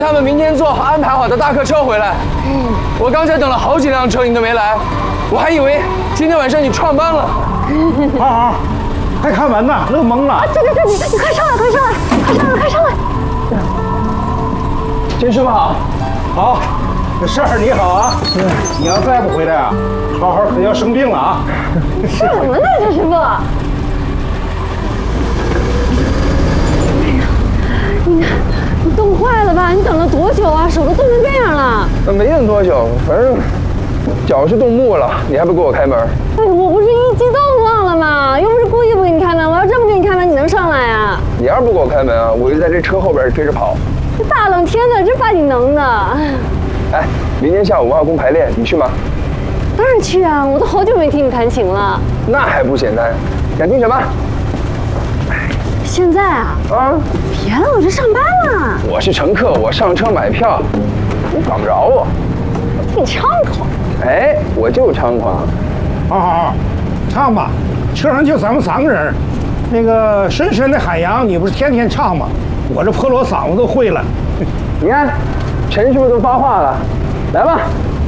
他们明天坐安排好的大客车回来。我刚才等了好几辆车，你都没来，我还以为今天晚上你创班了。 啊，还看门呢，乐懵了。 这，你快上来，快上来！ 甄师傅好。 好，婶儿你好啊。你要再不回来啊，好好可要生病了啊。 说什么呢，甄师傅？你冻坏了吧？你等了多久啊？手都冻成这样了。 没等多久，反正脚是冻木了，你还不给我开门？ 哎，我不是一激动忘了吗？又不是故意不给你开门，我要这么给你开门，你能上来啊？ 你要是不给我开门啊，我就在这车后边追着跑。 这大冷天的，真把你能的。 哎，明天下午文化宫排练，你去吗？ 当然去啊！我都好久没听你弹琴了。 那还不简单？想听什么？ 现在啊？ 啊？ 别了，我这上班了。 我是乘客，我上车买票，你管不着我。 挺猖狂。 哎，我就猖狂。 好，唱吧，车上就咱们3个人。那个深深的海洋，你不是天天唱吗？我这破锣嗓子都会了。 你看，陈师傅都发话了，来吧，